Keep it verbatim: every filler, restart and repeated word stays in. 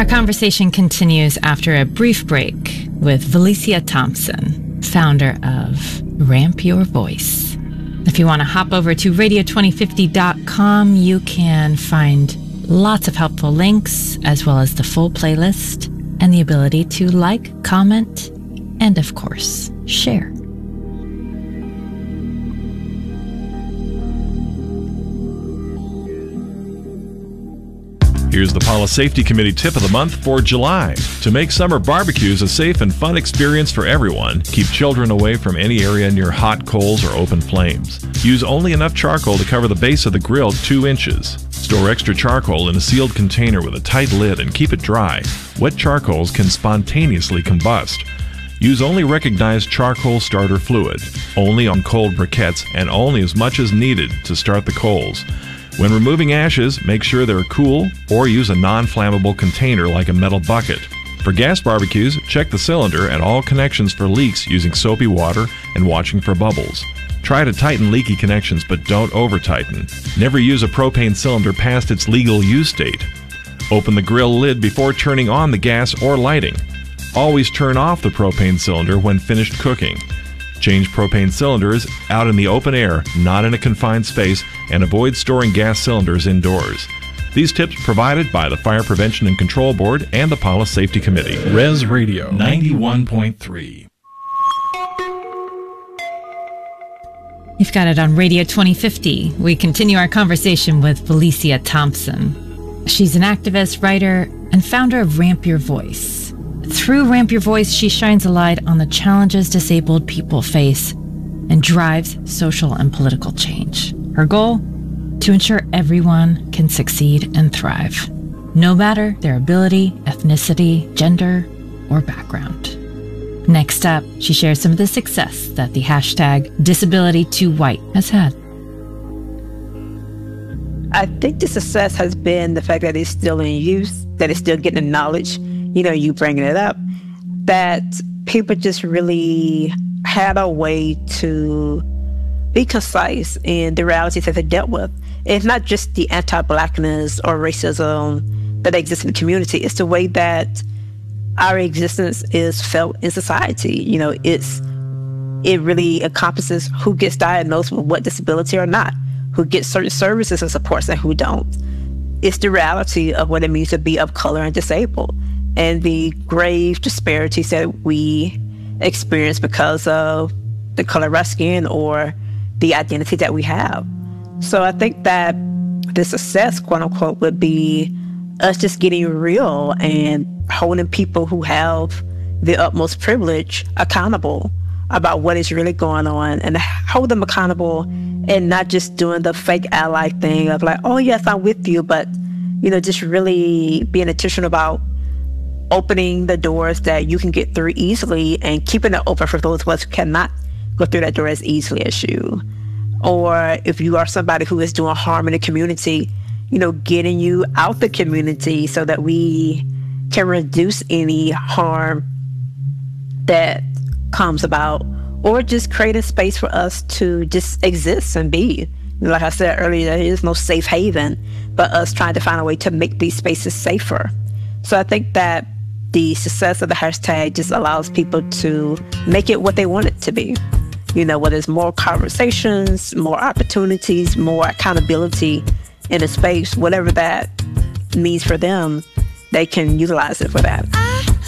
Our conversation continues after a brief break with Valicia Thompson, founder of Ramp Your Voice. If you want to hop over to radio twenty fifty dot com, you can find lots of helpful links, as well as the full playlist and the ability to like, comment, and of course, share. Here's the Pala Safety Committee tip of the month for July. To make summer barbecues a safe and fun experience for everyone, keep children away from any area near hot coals or open flames. Use only enough charcoal to cover the base of the grill two inches. Store extra charcoal in a sealed container with a tight lid and keep it dry. Wet charcoals can spontaneously combust. Use only recognized charcoal starter fluid, only on cold briquettes, and only as much as needed to start the coals. When removing ashes, make sure they're cool or use a non-flammable container like a metal bucket. For gas barbecues, check the cylinder and all connections for leaks using soapy water and watching for bubbles. Try to tighten leaky connections, but don't over-tighten. Never use a propane cylinder past its legal use date. Open the grill lid before turning on the gas or lighting. Always turn off the propane cylinder when finished cooking. Change propane cylinders out in the open air, not in a confined space, and avoid storing gas cylinders indoors. These tips provided by the Fire Prevention and Control Board and the Pala Safety Committee. Res Radio ninety-one point three. You've got it on Radio twenty fifty. We continue our conversation with Valicia Thompson. She's an activist, writer, and founder of Ramp Your Voice. Through Ramp Your Voice, she shines a light on the challenges disabled people face and drives social and political change. Her goal? To ensure everyone can succeed and thrive, no matter their ability, ethnicity, gender, or background. Next up, she shares some of the success that the hashtag disability too white has had. I think the success has been the fact that it's still in use, that it's still getting knowledge. You know, you bringing it up, that people just really had a way to be concise in the realities that they dealt with. It's not just the anti-Blackness or racism that exists in the community. It's the way that our existence is felt in society. You know, it's it really encompasses who gets diagnosed with what disability or not, who gets certain services and supports and who don't. It's the reality of what it means to be of color and disabled, and the grave disparities that we experience because of the color of our skin or the identity that we have. So I think that the success, quote unquote, would be us just getting real and holding people who have the utmost privilege accountable about what is really going on, and hold them accountable and not just doing the fake ally thing of like, oh yes, I'm with you, but, you know, just really being intentional about opening the doors that you can get through easily and keeping it open for those of us who cannot go through that door as easily as you. Or if you are somebody who is doing harm in the community, you know, getting you out the community so that we can reduce any harm that comes about, or just create a space for us to just exist and be. Like I said earlier, there is no safe haven, but us trying to find a way to make these spaces safer. So I think that the success of the hashtag just allows people to make it what they want it to be. You know, whether it's more conversations, more opportunities, more accountability in a space, whatever that means for them, they can utilize it for that.